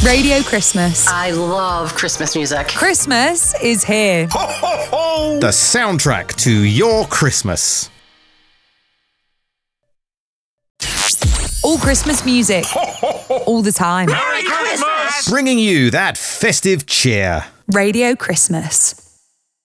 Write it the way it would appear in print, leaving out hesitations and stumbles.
Radio Christmas. I love Christmas music. Christmas is here. Ho, ho, ho! The soundtrack to your Christmas. All Christmas music. All the time. Merry Christmas! Bringing you that festive cheer. Radio Christmas.